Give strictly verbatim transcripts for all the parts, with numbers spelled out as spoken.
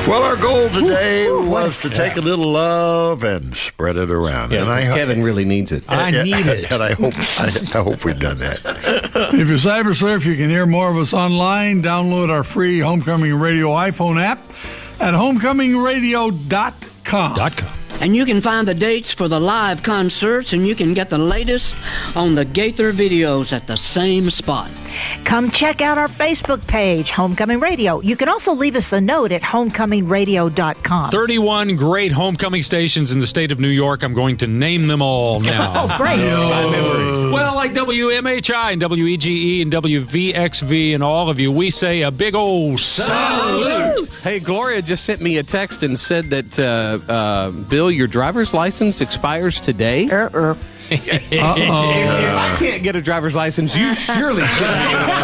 Well, our goal today Ooh, ooh, was to take a little love and spread it around. Yeah, and I, Kevin really needs it. I need it. And I hope I, I hope we've done that. If you cyber surf, you can hear more of us online. Download our free Homecoming Radio iPhone app at homecoming radio dot com. Dot com. And you can find the dates for the live concerts, and you can get the latest on the Gaither videos at the same spot. Come check out our Facebook page, Homecoming Radio. You can also leave us a note at homecoming radio dot com. thirty-one great homecoming stations in the state of New York. I'm going to name them all now. Oh, great. By memory. Well, like W M H I and W E G E and W V X V and all of you, we say a big old salute. Hey, Gloria just sent me a text and said that, uh, uh, Bill, your driver's license expires today. Uh-uh. If, if I can't get a driver's license, you surely should.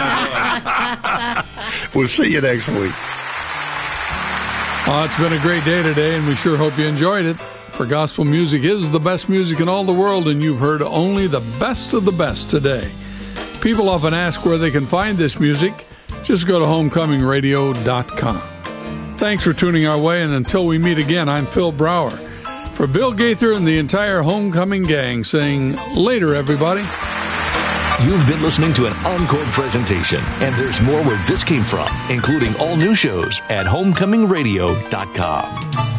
We'll see you next week. Uh, it's been a great day today, and we sure hope you enjoyed it. For gospel music is the best music in all the world, and you've heard only the best of the best today. People often ask where they can find this music. Just go to homecoming radio dot com. Thanks for tuning our way, and until we meet again, I'm Phil Brower. For Bill Gaither and the entire Homecoming gang, saying later, everybody. You've been listening to an encore presentation, and there's more where this came from, including all new shows at homecoming radio dot com.